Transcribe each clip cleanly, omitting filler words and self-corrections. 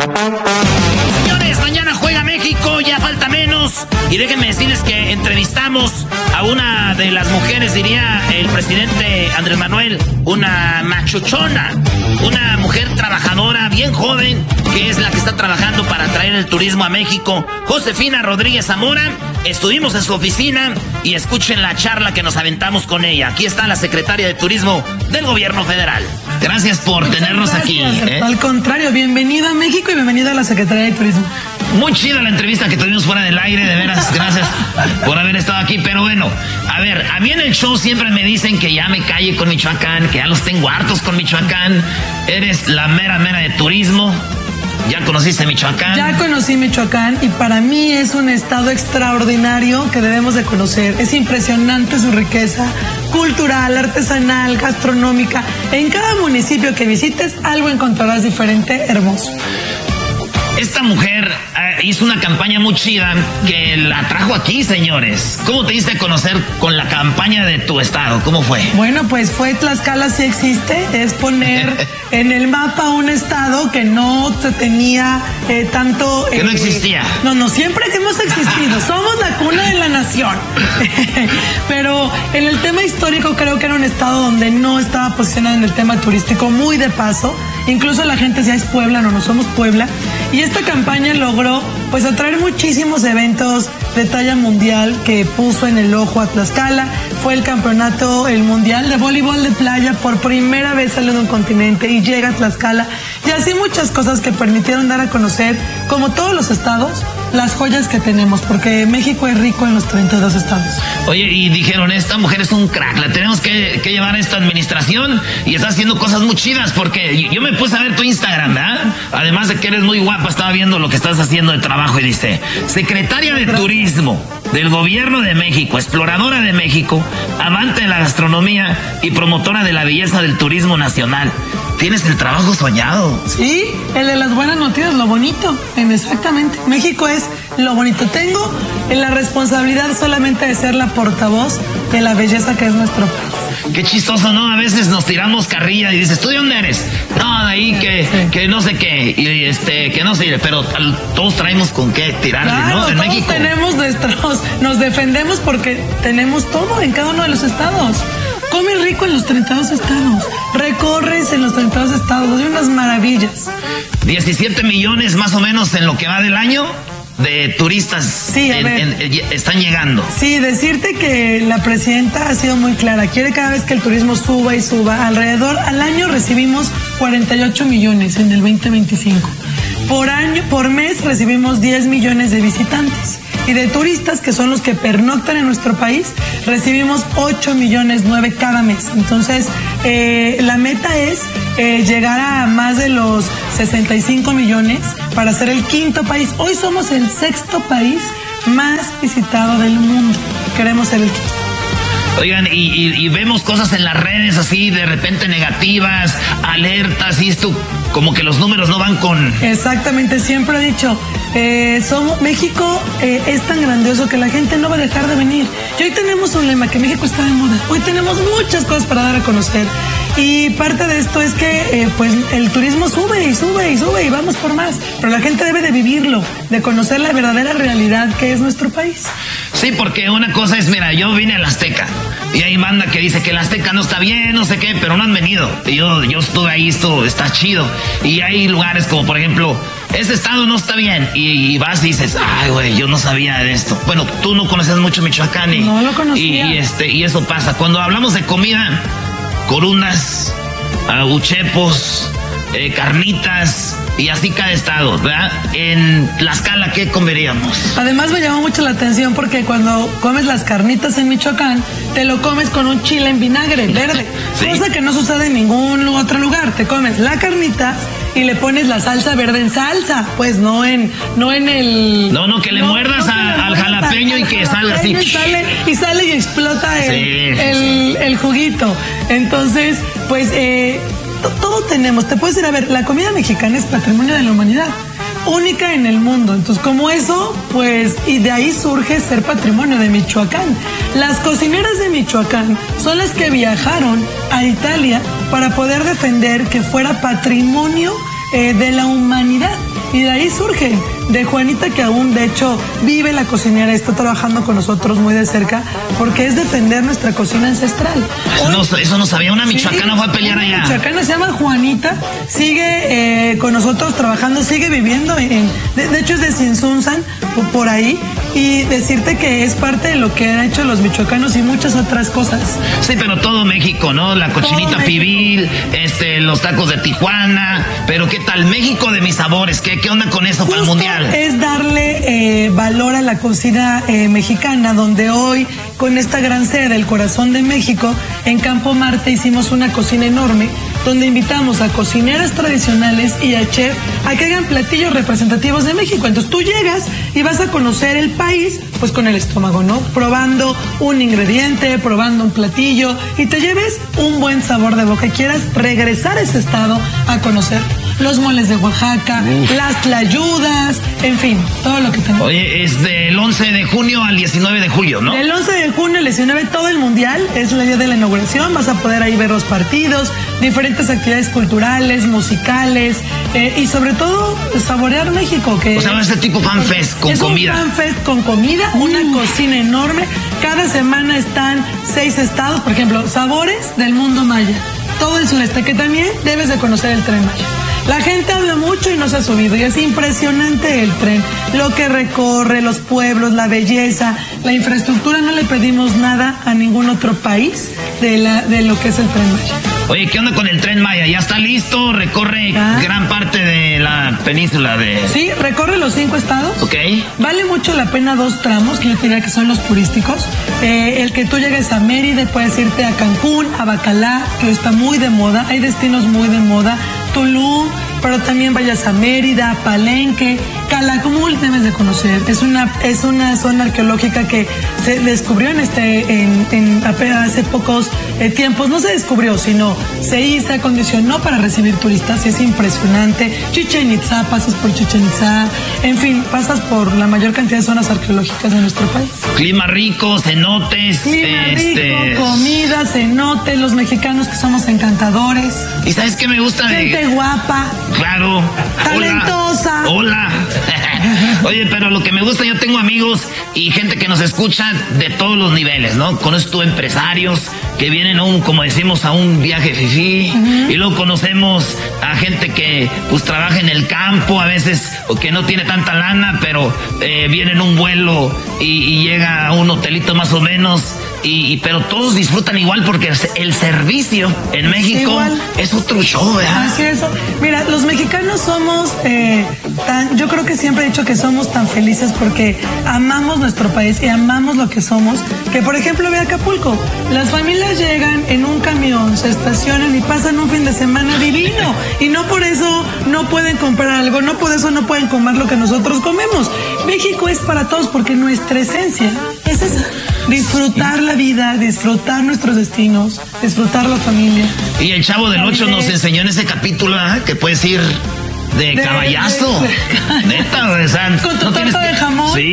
Señores, mañana juega México, ya falta menos. Y déjenme decirles que entrevistamos a una de las mujeres, diría el presidente Andrés Manuel, una machuchona, una mujer trabajadora, bien joven, que es la que está trabajando para traer el turismo a México. Josefina Rodríguez Zamora. Estuvimos en su oficina y escuchen la charla que nos aventamos con ella. Aquí está la secretaria de Turismo del Gobierno Federal. Gracias por tenernos aquí. Al contrario, bienvenida a México y bienvenida a la Secretaría de Turismo. Muy chida la entrevista que tuvimos fuera del aire, de veras, gracias por haber estado aquí. Pero bueno, a ver, a mí en el show siempre me dicen que ya me calle con Michoacán, que ya los tengo hartos con Michoacán. Eres la mera de turismo. ¿Ya conociste Michoacán? Ya conocí Michoacán y para mí es un estado extraordinario que debemos de conocer. Es impresionante su riqueza cultural, artesanal, gastronómica. En cada municipio que visites algo encontrarás diferente, hermoso. Esta mujer hizo una campaña muy chida que la trajo aquí, señores. ¿Cómo te diste a conocer con la campaña de tu estado? ¿Cómo fue? Bueno, pues fue Tlaxcala sí existe. Es poner en el mapa un estado que no se tenía tanto... que no existía. No, siempre hemos existido. Somos la cuna de la nación. Pero en el tema histórico creo que era un estado donde no estaba posicionado en el tema turístico, muy de paso. Incluso la gente decía, es Puebla, no somos Puebla. Y esta campaña logró pues atraer muchísimos eventos de talla mundial que puso en el ojo a Tlaxcala. Fue el campeonato, el mundial de voleibol de playa, por primera vez sale de un continente y llega a Tlaxcala. Y así muchas cosas que permitieron dar a conocer, como todos los estados, las joyas que tenemos, porque México es rico en los 32 estados. Oye, y dijeron, esta mujer es un crack, la tenemos que llevar a esta administración y está haciendo cosas muy chidas, porque yo me puse a ver tu Instagram, ¿verdad? Además de que eres muy guapa, estaba viendo lo que estás haciendo de trabajo y dice, secretaria de Turismo del Gobierno de México, exploradora de México, amante de la gastronomía y promotora de la belleza del turismo nacional. Tienes el trabajo soñado. Sí, el de las buenas noticias, lo bonito. Exactamente. México es lo bonito. Tengo la responsabilidad solamente de ser la portavoz de la belleza que es nuestro país. Qué chistoso, ¿no? A veces nos tiramos carrilla y dices, ¿tú de dónde eres? No, de ahí que no sé qué, y que no sé, pero todos traemos con qué tirarle, claro, ¿no? En todos México tenemos nos defendemos porque tenemos todo en cada uno de los estados. Comes rico en los 32 estados, recorres en los 32 estados, hay unas maravillas. 17 millones más o menos en lo que va del año de turistas sí, están llegando. Sí, decirte que la presidenta ha sido muy clara, quiere cada vez que el turismo suba y suba, alrededor al año recibimos 48 millones en el 2025. Por mes recibimos 10 millones de visitantes. Y de turistas, que son los que pernoctan en nuestro país, recibimos 8 millones 9 cada mes. Entonces, la meta es llegar a más de los 65 millones para ser el quinto país. Hoy somos el sexto país más visitado del mundo. Queremos ser el quinto. Oigan, y vemos cosas en las redes así, de repente negativas, alertas, y esto, como que los números no van con... Exactamente, siempre he dicho, México es tan grandioso que la gente no va a dejar de venir. Y hoy tenemos un lema, que México está de moda. Hoy tenemos muchas cosas para dar a conocer. Y parte de esto es que pues el turismo sube y vamos por más. Pero la gente debe de vivirlo, de conocer la verdadera realidad que es nuestro país. Sí, porque una cosa es, mira, yo vine a la Azteca y hay banda que dice que la Azteca no está bien, no sé qué, pero no han venido. Yo estuve ahí, esto está chido. Y hay lugares como, por ejemplo, este estado no está bien, y vas y dices, ay, güey, yo no sabía de esto. Bueno, tú no conoces mucho Michoacán y no lo conocía. Y eso pasa. Cuando hablamos de comida, corundas, uchepos, carnitas y así cada estado, ¿verdad? En Tlaxcala, ¿qué comeríamos? Además me llamó mucho la atención porque cuando comes las carnitas en Michoacán, te lo comes con un chile en vinagre verde, sí. Cosa que no sucede en ningún otro lugar. Te comes la carnita y le pones la salsa verde en salsa, pues no en el... No, que le muerdas al jalapeño y que salga así. Y sale y explota el juguito. Entonces, pues... todo tenemos, te puedes ir a ver, la comida mexicana es patrimonio de la humanidad, única en el mundo, entonces como eso, pues, y de ahí surge ser patrimonio de Michoacán. Las cocineras de Michoacán son las que viajaron a Italia para poder defender que fuera patrimonio de la humanidad. Y de ahí surge, de Juanita, que aún de hecho vive la cocinera, está trabajando con nosotros muy de cerca, porque es defender nuestra cocina ancestral. Eso no sabía, una michoacana fue a pelear allá. Una michoacana se llama Juanita, sigue con nosotros trabajando, sigue viviendo de hecho es de Sinsunzan, por ahí, y decirte que es parte de lo que han hecho los michoacanos y muchas otras cosas. Sí, pero todo México, ¿no? La cochinita pibil, los tacos de Tijuana, pero ¿qué tal? México de mis sabores, ¿qué onda con eso para el mundial? Es darle valor a la cocina mexicana, donde hoy, con esta gran sede del corazón de México, en Campo Marte hicimos una cocina enorme, donde invitamos a cocineras tradicionales y a chef a que hagan platillos representativos de México. Entonces tú llegas y vas a conocer el país, pues con el estómago, ¿no? Probando un ingrediente, probando un platillo, y te lleves un buen sabor de boca y quieras regresar a ese estado a conocer los moles de Oaxaca, las tlayudas, en fin, todo lo que tenemos. Oye, es del 11 de junio al 19 de julio, ¿no? Del 11 de junio al 19, todo el mundial, es el día de la inauguración, vas a poder ahí ver los partidos, diferentes actividades culturales, musicales, y sobre todo saborear México. Que o sea, este tipo fanfest con comida. Es un fanfest con comida, una cocina enorme. Cada semana están 6 estados, por ejemplo, sabores del mundo maya. Todo el sureste, que también debes de conocer el Tren Maya. La gente habla mucho y no se ha subido, y es impresionante el tren, lo que recorre, los pueblos, la belleza, la infraestructura. No le pedimos nada a ningún otro país de lo que es el Tren Maya. Oye, ¿qué onda con el Tren Maya? ¿Ya está listo? ¿Recorre gran parte de la península de...? Sí, recorre los 5 estados. Ok. Vale mucho la pena 2 tramos, que yo diría que son los turísticos. El que tú llegues a Mérida, puedes irte a Cancún, a Bacalá, que está muy de moda, hay destinos muy de moda, Tulum, pero también vayas a Mérida, Palenque, Calakmul debes de conocer. Es una zona arqueológica que se descubrió hace pocos tiempos. No se descubrió, sino se acondicionó para recibir turistas, y es impresionante. Chichén Itzá, pasas por Chichén Itzá, en fin, pasas por la mayor cantidad de zonas arqueológicas de nuestro país. Clima rico, cenotes. Clima rico, comida, cenotes, los mexicanos que somos encantadores. ¿Y sabes qué me gusta? Gente guapa. Claro. Talentosa. Hola. Oye, pero lo que me gusta, yo tengo amigos y gente que nos escucha de todos los niveles, ¿no? Conozco tú empresarios que vienen como decimos, a un viaje fifí, y luego conocemos a gente que pues trabaja en el campo a veces, o que no tiene tanta lana, pero viene en un vuelo y llega a un hotelito más o menos. Pero todos disfrutan igual, porque el servicio en México es otro show, ¿verdad? Así es. Mira, los mexicanos somos yo creo que siempre he dicho que somos tan felices porque amamos nuestro país y amamos lo que somos, que por ejemplo ve Acapulco, las familias llegan en un camión, se estacionan y pasan un fin de semana divino, y no por eso no pueden comprar algo, no por eso no pueden comer lo que nosotros comemos. México es para todos, porque nuestra esencia es esa. Disfrutar la vida, disfrutar nuestros destinos, disfrutar la familia. Y el Chavo del 8 nos enseñó en ese capítulo que puedes ir de caballazo. Neta, o sea, con tu torta de jamón. Sí.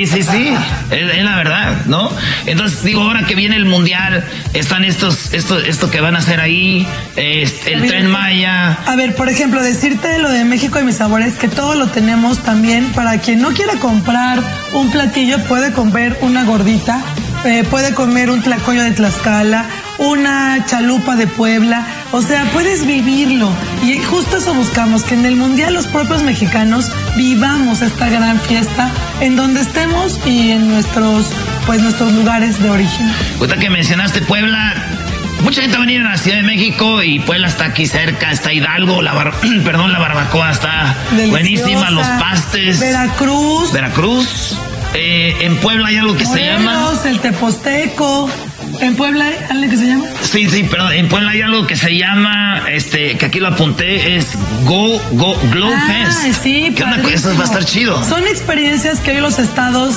Es la verdad, ¿no? Entonces, digo, ahora que viene el mundial, están esto que van a hacer ahí, el Tren Maya. A ver, por ejemplo, decirte lo de México y mis sabores, que todo lo tenemos también. Para quien no quiera comprar un platillo, puede comer una gordita. Puede comer un tlacoyo de Tlaxcala, una chalupa de Puebla, o sea, puedes vivirlo. Y justo eso buscamos, que en el mundial los propios mexicanos vivamos esta gran fiesta en donde estemos y en nuestros lugares de origen. Ahorita que mencionaste Puebla, mucha gente va a venir a la Ciudad de México, y Puebla está aquí cerca, está Hidalgo, la barbacoa está deliciosa, buenísima, los pastes. Veracruz. En Puebla hay algo que se llama... el teposteco. ¿En Puebla hay algo que se llama? Sí, pero en Puebla hay algo que se llama, que aquí lo apunté, es Glow Fest. Sí, eso va a estar chido. Son experiencias que hoy los estados,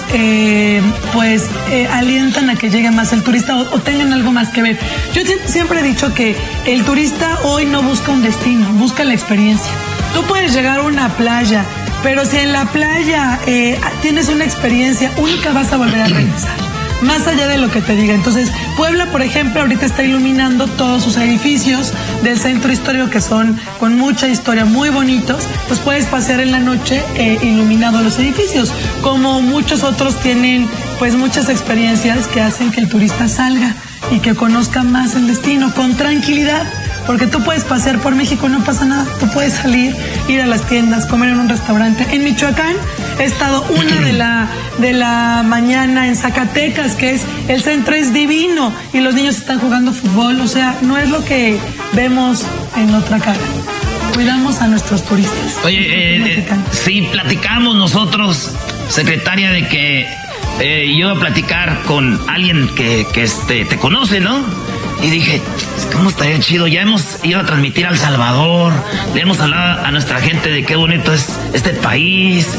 alientan a que llegue más el turista o tengan algo más que ver. Yo siempre he dicho que el turista hoy no busca un destino, busca la experiencia. Tú puedes llegar a una playa, pero si en la playa tienes una experiencia única, vas a volver a regresar. más allá de lo que te diga. Entonces, Puebla, por ejemplo, ahorita está iluminando todos sus edificios del centro histórico que son con mucha historia, muy bonitos. Pues puedes pasear en la noche iluminando los edificios. Como muchos otros tienen pues muchas experiencias que hacen que el turista salga y que conozca más el destino con tranquilidad. Porque tú puedes pasear por México, no pasa nada. Tú puedes salir, ir a las tiendas, comer en un restaurante. En Michoacán he estado de la mañana en Zacatecas, que es el centro es divino y los niños están jugando fútbol. O sea, no es lo que vemos en otra cara. Cuidamos a nuestros turistas. Oye, sí, platicamos nosotros, secretaria, de que yo iba a platicar con alguien que te conoce, ¿no? Y dije, ¿cómo estaría chido? Ya hemos ido a transmitir a El Salvador, le hemos hablado a nuestra gente de qué bonito es este país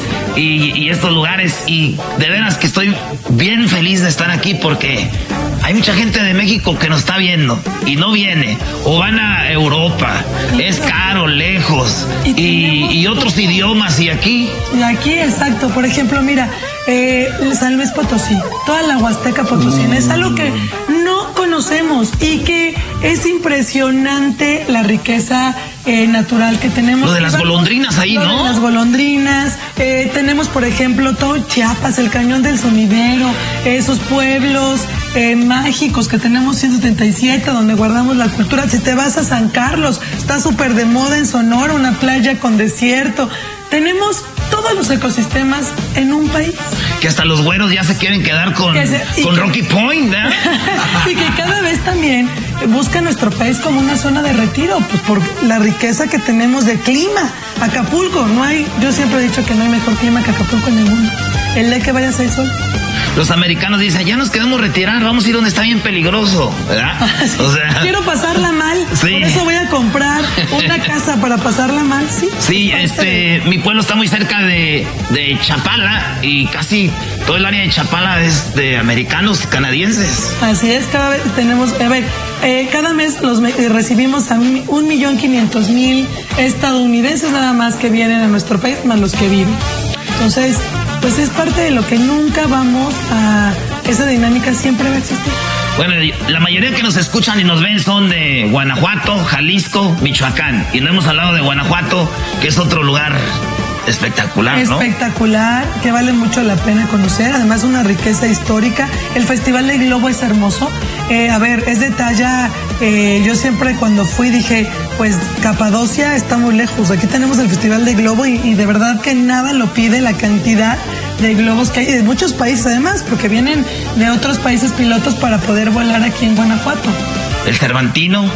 y estos lugares. Y de veras que estoy bien feliz de estar aquí porque hay mucha gente de México que nos está viendo y no viene. O van a Europa, es caro, lejos, y otros idiomas. ¿Y aquí? Y aquí, exacto. Por ejemplo, mira, San Luis Potosí, toda la Huasteca Potosina, es algo que no conocemos y que es impresionante la riqueza natural que tenemos. Lo de las golondrinas ahí, ¿no? Las golondrinas, tenemos por ejemplo todo Chiapas, el Cañón del Sumidero, esos pueblos mágicos que tenemos 177 donde guardamos la cultura. Si te vas a San Carlos, está súper de moda en Sonora, una playa con desierto. Tenemos todos los ecosistemas en un país. Que hasta los güeros ya se quieren quedar con Rocky Point, ¿eh? Y que cada vez también busca nuestro país como una zona de retiro, pues por la riqueza que tenemos de clima. Acapulco, yo siempre he dicho que no hay mejor clima que Acapulco en el mundo. El día que vayas hay sol. Los americanos dicen, ya nos queremos retirar, vamos a ir donde está bien peligroso, ¿verdad? Sí. O sea, quiero pasarla mal, sí. Por eso voy a comprar una casa para pasarla mal, ¿sí? Sí, mi pueblo está muy cerca de Chapala y casi todo el área de Chapala es de americanos canadienses. Así es, cada vez tenemos, cada mes recibimos a 1.500.000 estadounidenses nada más que vienen a nuestro país, más los que viven. Entonces, pues es parte de lo que nunca vamos a... Esa dinámica siempre va a existir. Bueno, la mayoría que nos escuchan y nos ven son de Guanajuato, Jalisco, Michoacán. Y no hemos hablado de Guanajuato, que es otro lugar espectacular, ¿no? Espectacular, que vale mucho la pena conocer. Además, una riqueza histórica. El Festival de Globo es hermoso. Es de talla... yo siempre cuando fui dije, pues Capadocia está muy lejos. Aquí tenemos el Festival de Globo y de verdad que nada lo pide la cantidad de globos que hay de muchos países además, porque vienen de otros países pilotos para poder volar aquí en Guanajuato. El Cervantino.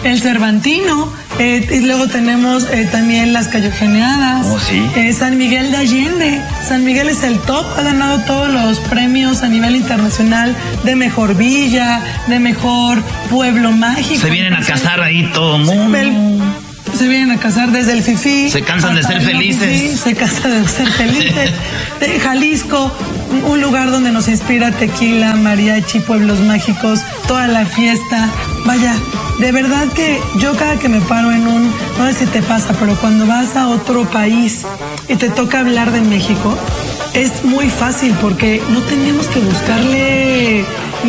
Y luego tenemos también las Cayogeneadas. Oh, sí. San Miguel de Allende. San Miguel es el top, ha ganado todos los premios a nivel internacional de mejor villa, de mejor pueblo mágico. Se vienen a casar ahí todo el mundo. Se vienen a casar desde el fifí. Se cansan de ser felices. Se cansan de ser felices. De Jalisco, un lugar donde nos inspira tequila, mariachi, pueblos mágicos, toda la fiesta. Vaya, de verdad que yo cada que me paro no sé si te pasa, pero cuando vas a otro país y te toca hablar de México, es muy fácil porque no tenemos que buscarle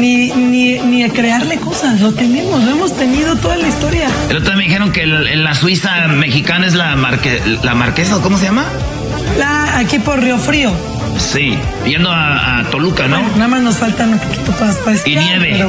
ni crearle cosas, lo hemos tenido toda la historia. El otro día me dijeron que la Suiza mexicana es la Marquesa, ¿cómo se llama? Aquí por Río Frío. Sí, yendo a Toluca, ¿no? Bueno, nada más nos faltan un poquito para esquiar. Y nieve.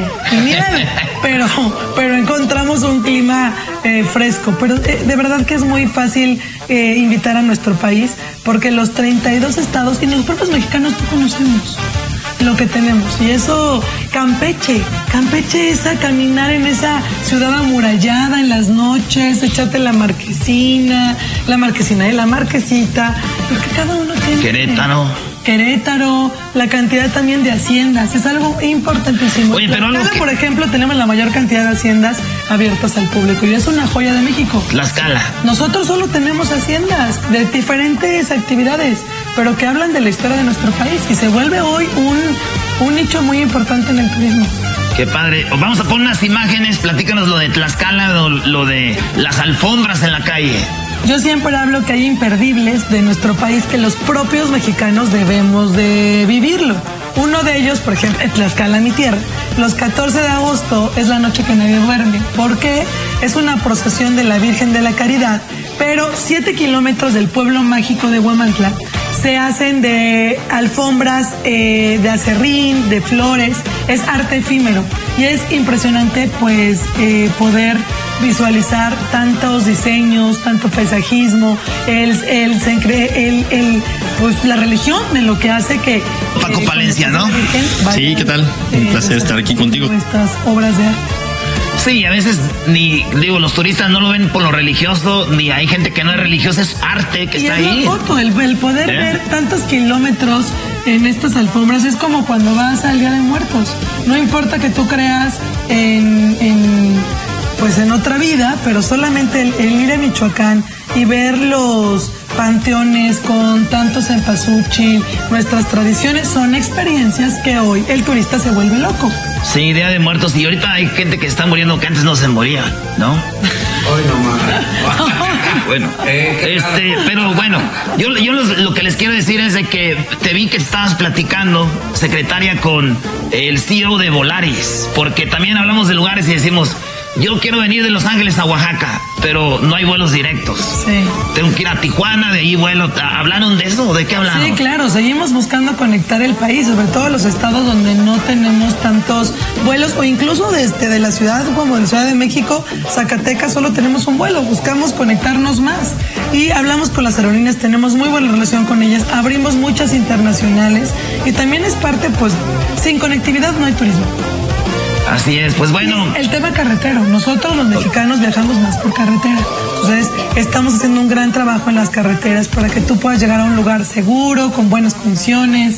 Pero encontramos un clima fresco. Pero de verdad que es muy fácil invitar a nuestro país, porque los 32 estados y los propios mexicanos no conocemos lo que tenemos. Y eso, Campeche es a caminar en esa ciudad amurallada en las noches, echarte la marquesina y la marquesita, porque cada uno tiene... Querétaro, la cantidad también de haciendas, es algo importantísimo. Oye, pero por ejemplo, tenemos la mayor cantidad de haciendas abiertas al público y es una joya de México. Tlaxcala. Nosotros solo tenemos haciendas de diferentes actividades, pero que hablan de la historia de nuestro país y se vuelve hoy un nicho muy importante en el turismo. Qué padre. Vamos a poner unas imágenes, platícanos lo de Tlaxcala, lo de las alfombras en la calle. Yo siempre hablo que hay imperdibles de nuestro país que los propios mexicanos debemos de vivirlo. Uno de ellos, por ejemplo, en Tlaxcala, mi tierra, los 14 de agosto es la noche que nadie duerme. ¿Por qué? Es una procesión de la Virgen de la Caridad, pero 7 kilómetros del pueblo mágico de Huamantla se hacen de alfombras, de acerrín, de flores, es arte efímero y es impresionante pues poder visualizar tantos diseños, tanto paisajismo, pues la religión de lo que hace que Paco Palencia, ¿no? Sí, ¿qué tal? Un placer estar aquí contigo. Estas obras de arte. Sí, a veces los turistas no lo ven por lo religioso, ni hay gente que no es religiosa, es arte que está ahí. La foto, el poder ver tantos kilómetros en estas alfombras es como cuando vas al Día de Muertos. No importa que tú creas en otra vida, pero solamente el ir a Michoacán y ver los panteones con tantos cempasúchil, nuestras tradiciones son experiencias que hoy el turista se vuelve loco. Sí, Día de Muertos, y ahorita hay gente que está muriendo que antes no se moría, ¿no? Hoy nomás. Bueno, pero bueno, yo lo que les quiero decir es de que te vi que estabas platicando, secretaria, con el CEO de Volaris, porque también hablamos de lugares y decimos, yo quiero venir de Los Ángeles a Oaxaca, pero no hay vuelos directos. Sí. Tengo que ir a Tijuana, de ahí vuelo. ¿Hablaron de eso o de qué hablaron? Sí, claro, seguimos buscando conectar el país, sobre todo los estados donde no tenemos tantos vuelos, o incluso desde la ciudad como la Ciudad de México, Zacatecas, solo tenemos un vuelo, buscamos conectarnos más. Y hablamos con las aerolíneas, tenemos muy buena relación con ellas, abrimos muchas internacionales y también es parte, pues, sin conectividad no hay turismo. Así es, pues bueno. El tema carretero, nosotros los mexicanos viajamos más por carretera, entonces estamos haciendo un gran trabajo en las carreteras para que tú puedas llegar a un lugar seguro, con buenas condiciones.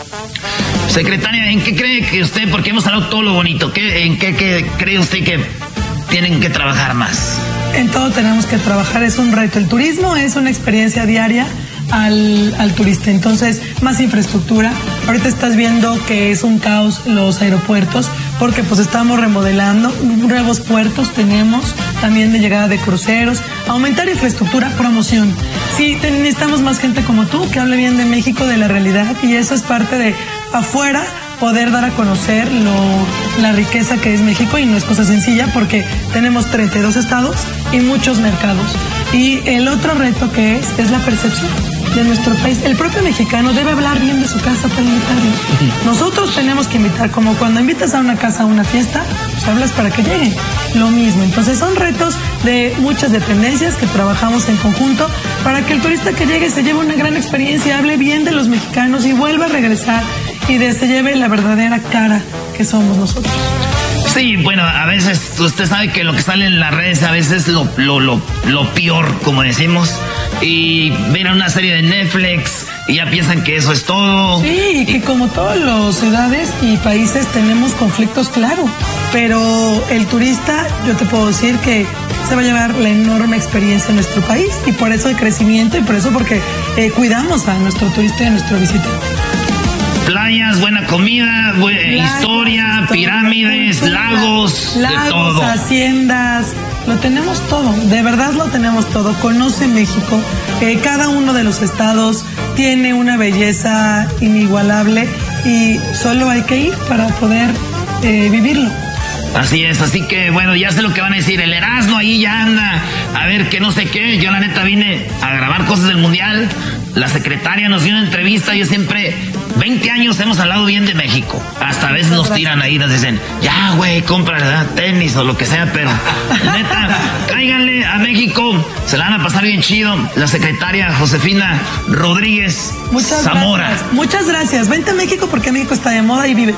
Secretaria, ¿en qué cree que usted, porque hemos hablado todo lo bonito, en qué cree usted que tienen que trabajar más? En todo tenemos que trabajar, es un reto. El turismo es una experiencia diaria al turista, entonces más infraestructura. Ahorita estás viendo que es un caos los aeropuertos porque pues estamos remodelando, nuevos puertos tenemos, también de llegada de cruceros, aumentar infraestructura, promoción. Sí, necesitamos más gente como tú que hable bien de México, de la realidad, y eso es parte de afuera poder dar a conocer la riqueza que es México, y no es cosa sencilla porque tenemos 32 estados y muchos mercados. Y el otro reto que es la percepción de nuestro país. El propio mexicano debe hablar bien de su casa para invitarlo. Nosotros tenemos que invitar, como cuando invitas a una casa a una fiesta, pues hablas para que lleguen. Lo mismo. Entonces son retos de muchas dependencias que trabajamos en conjunto para que el turista que llegue se lleve una gran experiencia, hable bien de los mexicanos y vuelva a regresar y se lleve la verdadera cara que somos nosotros. Sí, bueno, a veces usted sabe que lo que sale en las redes a veces es lo peor, como decimos, y ven una serie de Netflix y ya piensan que eso es todo. Sí, que como todas las ciudades y países tenemos conflictos, claro, pero el turista, yo te puedo decir que se va a llevar la enorme experiencia en nuestro país, y por eso el crecimiento, y por eso porque cuidamos a nuestro turista y a nuestro visitante. Playas, buena comida, historia, pirámides, lagos, de todo. Haciendas, lo tenemos todo, de verdad lo tenemos todo. Conoce México, cada uno de los estados tiene una belleza inigualable y solo hay que ir para poder vivirlo. Así es, así que bueno, ya sé lo que van a decir, el Erasmo ahí ya anda, a ver que no sé qué. Yo la neta vine a grabar cosas del mundial, la secretaria nos dio una entrevista, yo siempre, 20 años hemos hablado bien de México, hasta a veces nos tiran ahí, nos dicen, ya güey, compra tenis o lo que sea, pero neta, cáiganle a México, se la van a pasar bien chido. La secretaria Josefina Rodríguez Zamora. Muchas gracias, vente a México porque México está de moda y vive.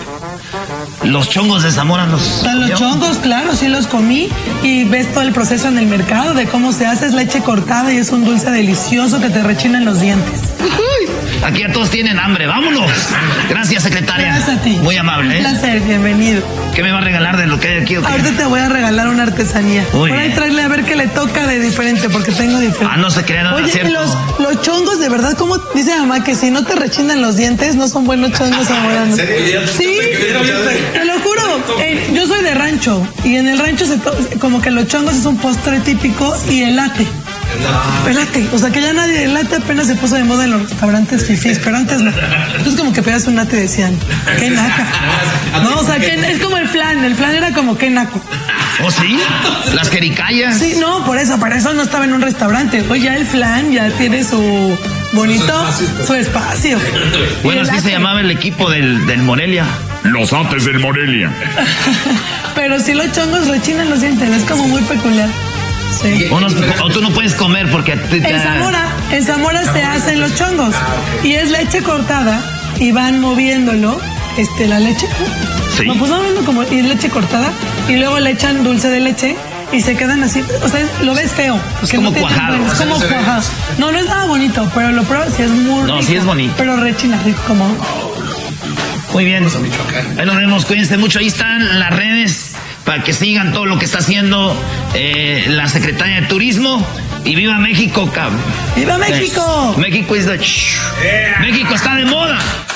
Los chongos de Zamora los chongos, claro, sí los comí, y ves todo el proceso en el mercado de cómo se hace, es leche cortada y es un dulce delicioso que te rechina en los dientes. Aquí ya todos tienen hambre, vámonos. Gracias, secretaria. Gracias a ti. Muy amable. Un placer, bienvenido. ¿Qué me va a regalar de lo que hay aquí? Ahorita te voy a regalar una artesanía. Por ahí traerle a ver qué le toca de diferente, porque tengo diferente. No se crea nada. Oye, cierto. Los chongos, de verdad, como dice mamá, que si no te rechinan los dientes, no son buenos chongos zamoranos. Sí, te lo juro. Yo soy de rancho, y en el rancho como que los chongos es un postre típico y elate. Pelate. O sea, que ya nadie, el latte apenas se puso de moda en los restaurantes fifís, pero antes no. Entonces como que pedías un latte y decían, qué naca. No, o sea, que es como el flan era como qué naco. ¿Oh, sí? ¿Las jericayas? Sí, no, por eso no estaba en un restaurante. Oye, ya el flan ya tiene su bonito, su espacio. Bueno, así se llamaba el equipo del Morelia. Los Ates del Morelia. Pero si los chongos rechinan los dientes, es como muy peculiar. Sí. O tú no puedes comer porque... En Zamora se hacen los chongos. Y es leche cortada y van moviéndolo, la leche. Sí. No, pues van viendo como y leche cortada y luego le echan dulce de leche y se quedan así. O sea, lo ves feo. Es como cuajado. Es como cuajado. No es nada bonito, pero lo pruebas y es muy rico. No, sí es bonito. Pero rechina rico como... Muy bien. Ahí nos vemos, cuídense mucho. Ahí están las redes para que sigan todo lo que está haciendo la Secretaría de Turismo. Y viva México, cabrón. ¡Viva México! México está de moda.